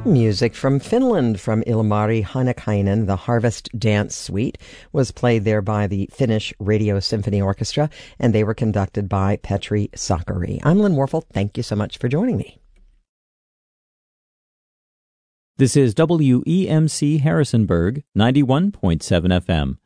Music from Finland from Ilmari Hanakainen. The Harvest Dance Suite was played there by the Finnish Radio Symphony Orchestra, and they were conducted by Petri Sakari. I'm Lynn Warfel. Thank you so much for joining me. This is WEMC Harrisonburg, 91.7 FM.